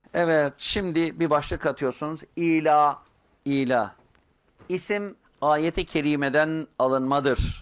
Evet, şimdi bir başlık atıyorsunuz. İla, ila. İsim ayeti kerimeden alınmadır.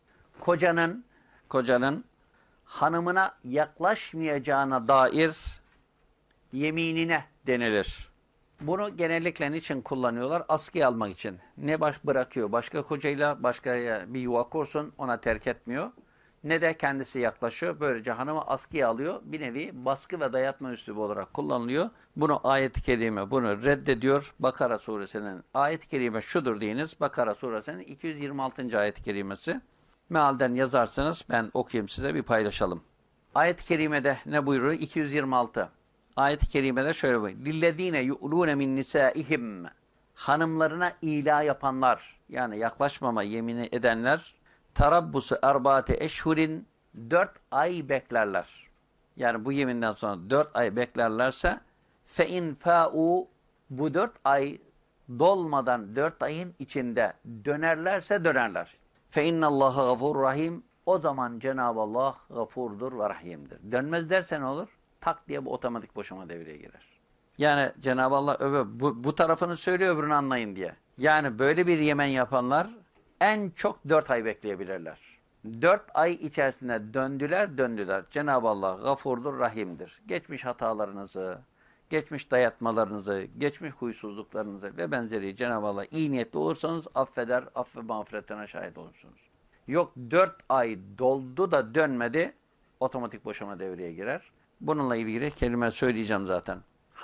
Kocanın hanımına yaklaşmayacağına dair yeminine denilir. Bunu genellikle niçin kullanıyorlar? Askıya almak için. Ne bırakıyor? Başka kocayla başka bir yuva kursun, ona terk etmiyor. Ne de kendisi yaklaşıyor. Böylece hanımı askıya alıyor. Bir nevi baskı ve dayatma üslubu olarak kullanılıyor. Bunu ayet-i kerime bunu reddediyor. Bakara suresinin ayet-i kerime şudur deyiniz. Bakara suresinin 226. ayet-i kerimesi. Mealden yazarsınız. Ben okuyayım size, bir paylaşalım. Ayet-i kerimede ne buyuruyor? 226. Ayet-i kerimede şöyle buyuruyor. لِلَّذ۪ينَ يُؤْلُونَ مِنْ نِسَائِهِمْ Hanımlarına ila yapanlar, yani yaklaşmama yemini edenler, tarabbusu erbaate eşhurin 4 ay beklerler. Yani bu yeminden sonra 4 ay beklerlerse fe-in fa'u bu 4 ay dolmadan 4 ayın içinde dönerlerse dönerler. Fe innallâhe gafur rahim o zaman Cenab-ı Allah gafurdur ve rahimdir. Dönmez derse ne olur? Tak diye bu otomatik boşama devreye girer. Yani Cenab-ı Allah bu tarafını söylüyor, öbürünü anlayın diye. Yani böyle bir yemen yapanlar en çok 4 ay bekleyebilirler. 4 ay içerisinde döndüler. Cenab-ı Allah gafurdur, rahimdir. Geçmiş hatalarınızı, geçmiş dayatmalarınızı, geçmiş huysuzluklarınızı ve benzeri Cenab-ı Allah iyi niyetli olursanız affeder, affı mağfiretine şahit olursunuz. Yok 4 ay doldu da dönmedi, otomatik boşama devreye girer. Bununla ilgili kelime söyleyeceğim zaten.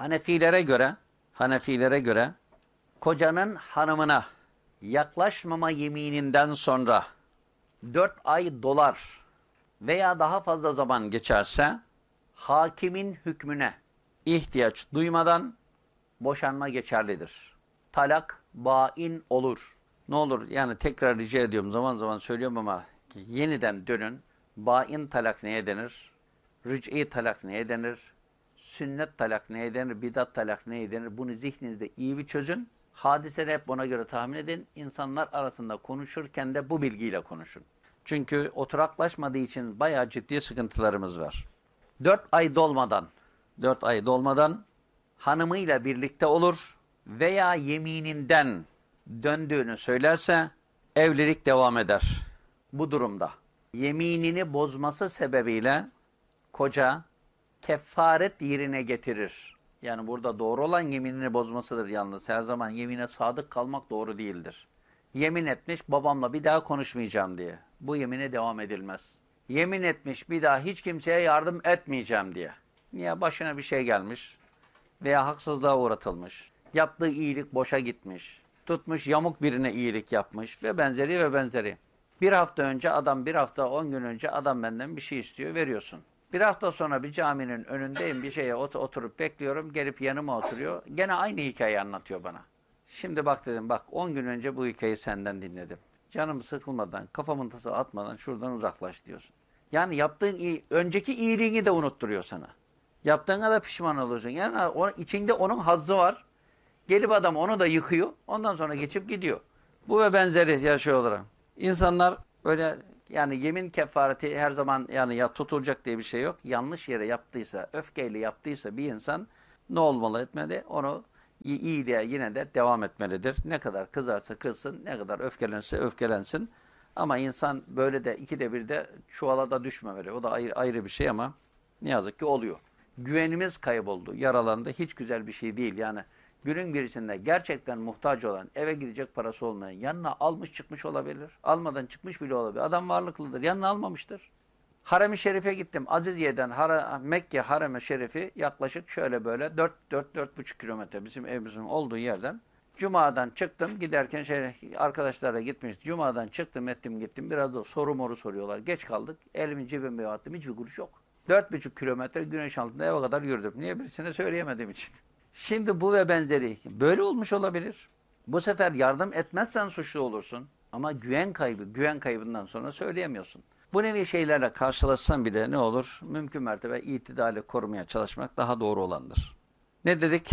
Hanefilere göre kocanın hanımına yaklaşmama yemininden sonra 4 ay dolar veya daha fazla zaman geçerse hakimin hükmüne ihtiyaç duymadan boşanma geçerlidir. Talak bain olur. Ne olur, yani tekrar rica ediyorum, zaman zaman söylüyorum ama yeniden dönün. Bain talak neye denir? Ric'i talak neye denir? Sünnet talak neye denir? Bidat talak neye denir? Bunu zihninizde iyi bir çözün. Hadiseleri hep buna göre tahmin edin. İnsanlar arasında konuşurken de bu bilgiyle konuşun. Çünkü oturaklaşmadığı için bayağı ciddi sıkıntılarımız var. 4 ay dolmadan hanımıyla birlikte olur veya yemininden döndüğünü söylerse evlilik devam eder. Bu durumda yeminini bozması sebebiyle koca kefaret yerine getirir. Yani burada doğru olan yeminini bozmasıdır yalnız. Her zaman yemine sadık kalmak doğru değildir. Yemin etmiş babamla bir daha konuşmayacağım diye. Bu yemine devam edilmez. Yemin etmiş bir daha hiç kimseye yardım etmeyeceğim diye. Niye? Başına bir şey gelmiş veya haksızlığa uğratılmış. Yaptığı iyilik boşa gitmiş. Tutmuş yamuk birine iyilik yapmış ve benzeri ve benzeri. Bir hafta önce adam, bir hafta 10 gün önce adam benden bir şey istiyor, veriyorsun. Bir hafta sonra bir caminin önündeyim, bir şeye oturup bekliyorum, gelip yanıma oturuyor. Gene aynı hikayeyi anlatıyor bana. Şimdi bak dedim, bak 10 gün önce bu hikayeyi senden dinledim. Canım sıkılmadan, kafamın tası atmadan şuradan uzaklaş diyorsun. Yani yaptığın önceki iyiliğini de unutturuyor sana. Yaptığına da pişman oluyorsun. Yani içinde onun hazzı var. Gelip adam onu da yıkıyor. Ondan sonra geçip gidiyor. Bu ve benzeri yaşıyor olarak. İnsanlar böyle, yani yemin kefareti her zaman yani ya tutulacak diye bir şey yok. Yanlış yere yaptıysa, öfkeyle yaptıysa bir insan ne olmalı etmeli? Onu iyiliğe yine de devam etmelidir. Ne kadar kızarsa kızsın, ne kadar öfkelenirse öfkelensin. Ama insan böyle de ikide bir de çuvala da düşmemeli. O da ayrı bir şey ama ne yazık ki oluyor. Güvenimiz kayboldu, yaralandı. Hiç güzel bir şey değil. Yani günün birisinde gerçekten muhtaç olan, eve gidecek parası olmayan, yanına almış çıkmış olabilir. Almadan çıkmış bile olabilir. Adam varlıklıdır, yanına almamıştır. Harem-i Şerif'e gittim. Aziziye'den Mekke Harem-i Şerifi yaklaşık şöyle böyle 4-4,5 kilometre bizim evimizin olduğu yerden. Cuma'dan çıktım. Giderken arkadaşlarla gitmiştim. Cuma'dan çıktım, gittim. Biraz da soru soruyorlar. Geç kaldık. Elimi cebime attım. Hiçbir kuruş yok. 4,5 kilometre güneş altında eve kadar yürüdüm. Niye? Birisine söyleyemediğim için. Şimdi bu ve benzeri böyle olmuş olabilir. Bu sefer yardım etmezsen suçlu olursun. Ama güven kaybından sonra söyleyemiyorsun. Bu nevi şeylerle karşılaşsan bile ne olur? Mümkün mertebe itidali korumaya çalışmak daha doğru olandır. Ne dedik?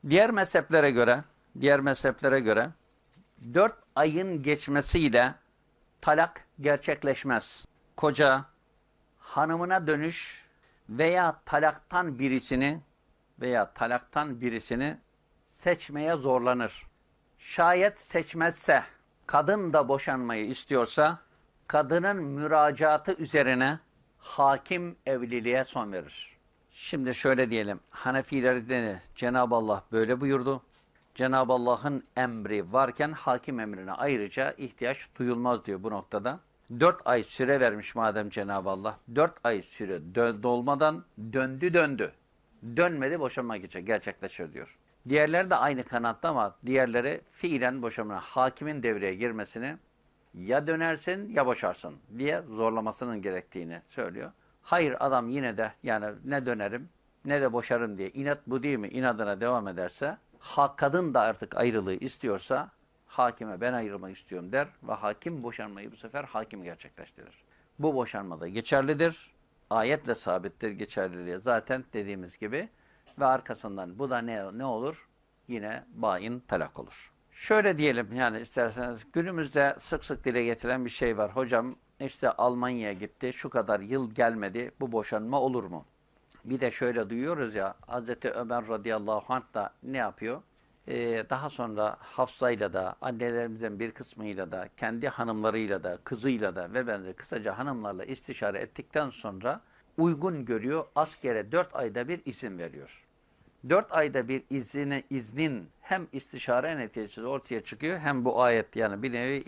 Diğer mezheplere göre 4 ayın geçmesiyle talak gerçekleşmez. Koca hanımına dönüş veya talaktan birisini veya talaktan birisini seçmeye zorlanır. Şayet seçmezse, kadın da boşanmayı istiyorsa, kadının müracaatı üzerine hakim evliliğe son verir. Şimdi şöyle diyelim, Hanefilerde Cenab-ı Allah böyle buyurdu. Cenab-ı Allah'ın emri varken hakim emrine ayrıca ihtiyaç duyulmaz diyor bu noktada. 4 ay süre vermiş madem Cenab-ı Allah. 4 ay süre dolmadan döndü. Dönmedi boşanma gerçekleşir diyor. Diğerleri de aynı kanatta ama diğerleri fiilen boşanma, hakimin devreye girmesini ya dönersin ya boşarsın diye zorlamasının gerektiğini söylüyor. Hayır adam yine de yani ne dönerim ne de boşarım diye inat bu değil mi inadına devam ederse kadın da artık ayrılığı istiyorsa hakime ben ayrılmak istiyorum der ve hakim boşanmayı bu sefer hakim gerçekleştirir. Bu boşanma da geçerlidir. Ayetle sabittir geçerliliği zaten dediğimiz gibi ve arkasından bu da ne olur? Yine bain talak olur. Şöyle diyelim yani isterseniz günümüzde sık sık dile getirilen bir şey var. Hocam işte Almanya'ya gitti şu kadar yıl gelmedi bu boşanma olur mu? Bir de şöyle duyuyoruz ya Hazreti Ömer radıyallahu anh da ne yapıyor? Daha sonra Hafsa'yla da annelerimizden bir kısmıyla da kendi hanımlarıyla da kızıyla da ve benzeri kısaca hanımlarla istişare ettikten sonra uygun görüyor askere 4 ayda bir izin veriyor. 4 ayda bir iznin hem istişare neticesi ortaya çıkıyor hem bu ayet yani bir nevi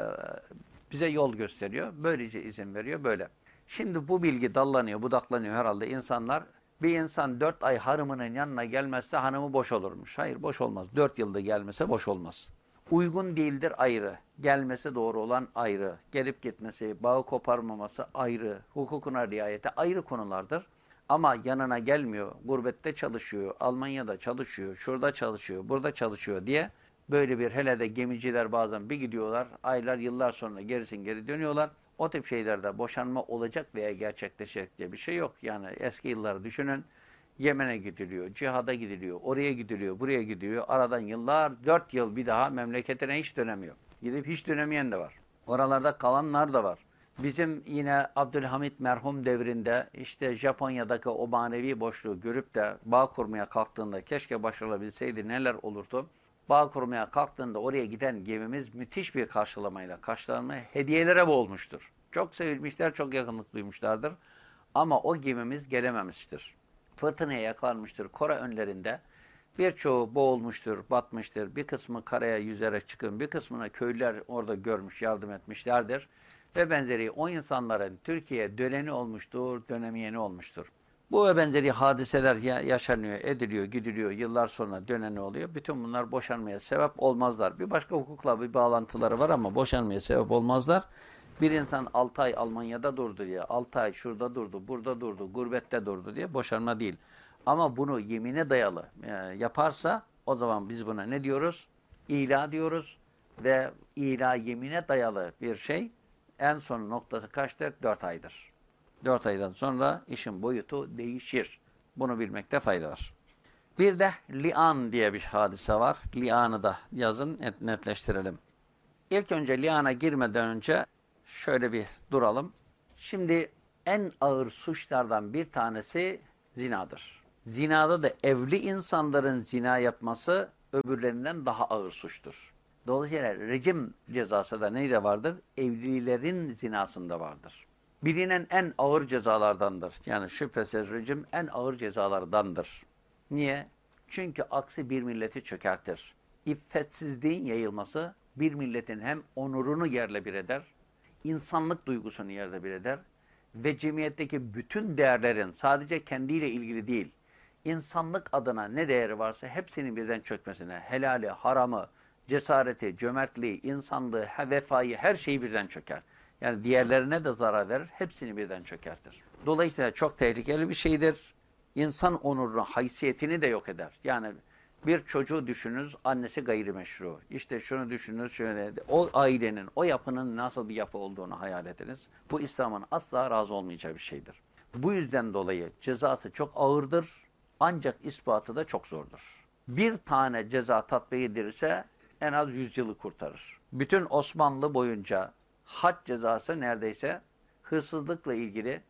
bize yol gösteriyor. Böylece izin veriyor böyle. Şimdi bu bilgi dallanıyor, budaklanıyor herhalde insanlar. Bir insan 4 ay hanımının yanına gelmezse hanımı boş olurmuş. Hayır boş olmaz. 4 yılda gelmese boş olmaz. Uygun değildir ayrı. Gelmesi doğru olan ayrı. Gelip gitmesi, bağı koparmaması ayrı. Hukukuna riayete ayrı konulardır. Ama yanına gelmiyor, gurbette çalışıyor, Almanya'da çalışıyor, şurada çalışıyor, burada çalışıyor diye böyle bir hele de gemiciler bazen bir gidiyorlar, aylar, yıllar sonra geri dönüyorlar. O tip şeylerde boşanma olacak veya gerçekleşecek diye bir şey yok. Yani eski yılları düşünün, Yemen'e gidiliyor, cihada gidiliyor, oraya gidiliyor, buraya gidiliyor. Aradan yıllar, 4 yıl bir daha memleketine hiç dönemiyor. Gidip hiç dönemeyen de var. Oralarda kalanlar da var. Bizim yine Abdülhamit merhum devrinde işte Japonya'daki o manevi boşluğu görüp de bağ kurmaya kalktığında keşke başarılabilseydi neler olurdu. Bağ kurmaya kalktığında oraya giden gemimiz müthiş bir karşılamayla karşılanma hediyelere boğulmuştur. Çok sevilmişler, çok yakınlık duymuşlardır. Ama o gemimiz gelememiştir. Fırtınaya yakalanmıştır. Kora önlerinde birçoğu boğulmuştur, batmıştır. Bir kısmı karaya yüzerek çıkın, bir kısmına köylüler orada görmüş, yardım etmişlerdir. Ve benzeri o insanların Türkiye'ye döneni olmuştur, dönemeyeni olmuştur. Bu ve benzeri hadiseler yaşanıyor, ediliyor, gidiliyor, yıllar sonra döneni oluyor. Bütün bunlar boşanmaya sebep olmazlar. Bir başka hukukla bir bağlantıları var ama boşanmaya sebep olmazlar. Bir insan 6 ay Almanya'da durdu diye, 6 ay şurada durdu, burada durdu, gurbette durdu diye boşanma değil. Ama bunu yemine dayalı yaparsa o zaman biz buna ne diyoruz? İla diyoruz ve ila yemine dayalı bir şey en son noktası kaçtır? 4 aydır. 4 aydan sonra işin boyutu değişir. Bunu bilmekte fayda var. Bir de li'an diye bir hadise var. Li'anı da yazın, netleştirelim. İlk önce li'ana girmeden önce şöyle bir duralım. Şimdi en ağır suçlardan bir tanesi zinadır. Zinada da evli insanların zina yapması öbürlerinden daha ağır suçtur. Dolayısıyla rejim cezası da neyde vardır? Evlilerin zinasında vardır. Bilinen en ağır cezalardandır. Yani şüphesiz rejim en ağır cezalardandır. Niye? Çünkü aksi bir milleti çökertir. İffetsizliğin yayılması bir milletin hem onurunu yerle bir eder, insanlık duygusunu yerle bir eder ve cemiyetteki bütün değerlerin sadece kendiyle ilgili değil, insanlık adına ne değeri varsa hepsinin birden çökmesine, helali, haramı, cesareti, cömertliği, insanlığı, vefayı, her şeyi birden çöker. Yani diğerlerine de zarar verir, hepsini birden çökertir. Dolayısıyla çok tehlikeli bir şeydir. İnsan onurunu, haysiyetini de yok eder. Yani bir çocuğu düşününüz, annesi gayrimeşru. İşte şunu düşününüz, şöyle. O ailenin, o yapının nasıl bir yapı olduğunu hayal ediniz. Bu İslam'ın asla razı olmayacağı bir şeydir. Bu yüzden dolayı cezası çok ağırdır, ancak ispatı da çok zordur. Bir tane ceza tatbik edilirse en az 100 yılı kurtarır. Bütün Osmanlı boyunca had cezası neredeyse hırsızlıkla ilgili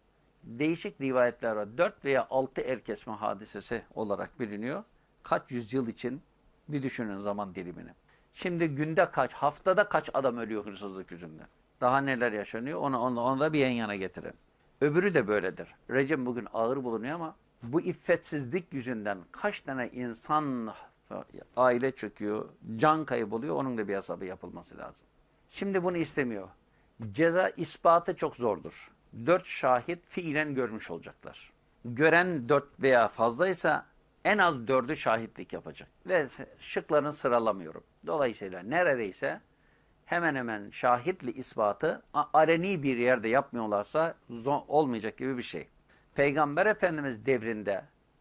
değişik rivayetler var. 4 veya 6 el kesme hadisesi olarak biliniyor. Kaç yüzyıl için bir düşünün zaman dilimini. Şimdi günde kaç, haftada kaç adam ölüyor hırsızlık yüzünden. Daha neler yaşanıyor onu da bir yan yana getirin. Öbürü de böyledir. Rejim bugün ağır bulunuyor ama bu iffetsizlik yüzünden kaç tane insan aile çöküyor, can kaybı oluyor, onun da bir hesabı yapılması lazım. Şimdi bunu istemiyor. Ceza ispatı çok zordur. 4 şahit fiilen görmüş olacaklar. Gören 4 veya fazlaysa en az 4'ü şahitlik yapacak. Ve şıklarını sıralamıyorum. Dolayısıyla neredeyse hemen hemen şahitli ispatı aleni bir yerde yapmıyorlarsa olmayacak gibi bir şey. Peygamber Efendimiz devrinde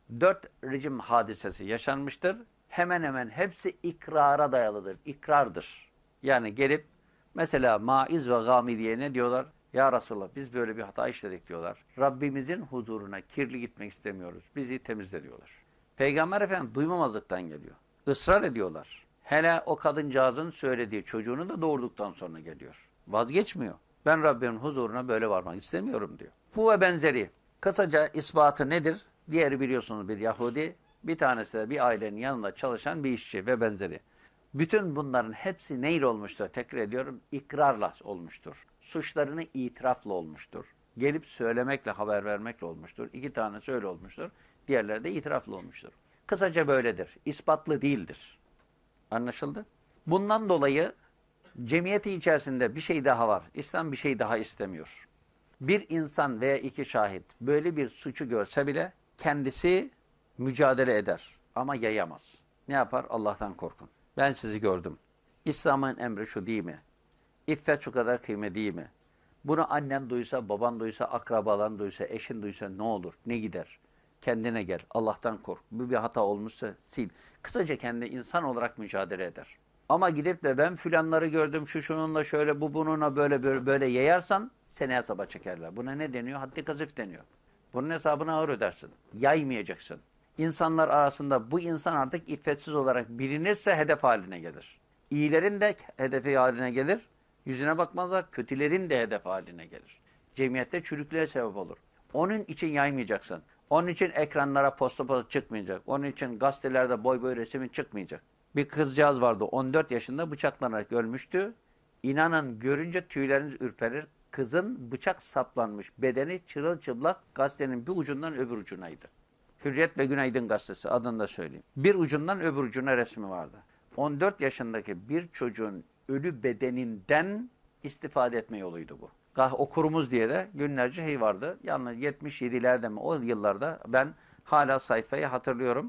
4 rejim hadisesi yaşanmıştır. Hemen hemen hepsi ikrara dayalıdır. İkrardır. Yani gelip mesela Maiz ve Gamidiye ne diyorlar? Ya Resulallah biz böyle bir hata işledik diyorlar. Rabbimizin huzuruna kirli gitmek istemiyoruz. Bizi temizle diyorlar. Peygamber Efendimiz duymamazlıktan geliyor. Israr ediyorlar. Hele o kadıncağızın söylediği çocuğunu da doğurduktan sonra geliyor. Vazgeçmiyor. Ben Rabbimin huzuruna böyle varmak istemiyorum diyor. Bu ve benzeri. Kısaca ispatı nedir? Diğeri biliyorsunuz bir Yahudi. Bir tanesi de bir ailenin yanında çalışan bir işçi ve benzeri. Bütün bunların hepsi neyle olmuştur? Tekrar ediyorum, ikrarla olmuştur. Suçlarını itirafla olmuştur. Gelip söylemekle, haber vermekle olmuştur. 2 tanesi öyle olmuştur. Diğerleri de itirafla olmuştur. Kısaca böyledir. İspatlı değildir. Anlaşıldı? Bundan dolayı cemiyeti içerisinde bir şey daha var. İslam bir şey daha istemiyor. Bir insan veya 2 şahit böyle bir suçu görse bile kendisi mücadele eder ama yayamaz. Ne yapar? Allah'tan korkun. Ben sizi gördüm. İslam'ın emri şu değil mi? İffet şu kadar kıymetli değil mi? Bunu annen duysa, baban duysa, akrabaların duysa, eşin duysa ne olur? Ne gider? Kendine gel. Allah'tan kork. Bu bir hata olmuşsa sil. Kısaca kendi insan olarak mücadele eder. Ama gidip de ben filanları gördüm, şu şununla şöyle, bu bununla böyle yayarsan seni hesaba çekerler. Buna ne deniyor? Haddi kazif deniyor. Bunun hesabını ağır ödersin. Yaymayacaksın. İnsanlar arasında bu insan artık iffetsiz olarak bilinirse hedef haline gelir. İyilerin de hedefi haline gelir. Yüzüne bakmazlar. Kötülerin de hedef haline gelir. Cemiyette çürüklüğe sebep olur. Onun için yaymayacaksın. Onun için ekranlara posta çıkmayacak. Onun için gazetelerde boy boy resmin çıkmayacak. Bir kızcağız vardı 14 yaşında bıçaklanarak ölmüştü. İnanın görünce tüyleriniz ürperir. Kızın bıçak saplanmış bedeni çırılçıplak gazetenin bir ucundan öbür ucunaydı. Hürriyet ve Günaydın gazetesi adını da söyleyeyim. Bir ucundan öbür ucuna resmi vardı. 14 yaşındaki bir çocuğun ölü bedeninden istifade etme yoluydu bu. Okurumuz diye de günlerce şey vardı. Yalnız 77'lerde mi o yıllarda ben hala sayfayı hatırlıyorum.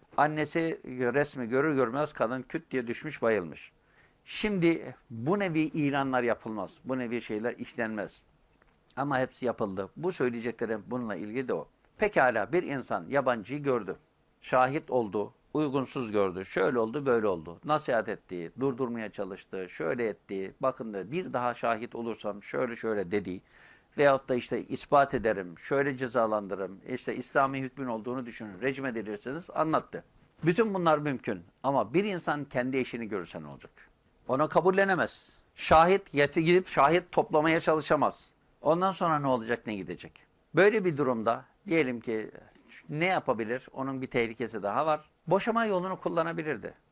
Annesi resmi görür görmez kadın küt diye düşmüş bayılmış. Şimdi bu nevi ilanlar yapılmaz. Bu nevi şeyler işlenmez. Ama hepsi yapıldı. Bu söyleyeceklerim bununla ilgili de o. Pekala bir insan yabancıyı gördü. Şahit oldu. Uygunsuz gördü. Şöyle oldu böyle oldu. Nasihat etti. Durdurmaya çalıştı. Şöyle etti. Bakın da bir daha şahit olursam şöyle şöyle dedi. Veyahut da işte ispat ederim. Şöyle cezalandırırım. İşte İslami hükmün olduğunu düşünün. Rejim edilirsiniz. Anlattı. Bütün bunlar mümkün. Ama bir insan kendi eşini görürse ne olacak? Ona kabullenemez. Şahit gidip şahit toplamaya çalışamaz. Ondan sonra ne olacak ne gidecek? Böyle bir durumda diyelim ki ne yapabilir? Onun bir tehlikesi daha var. Boşama yolunu kullanabilirdi.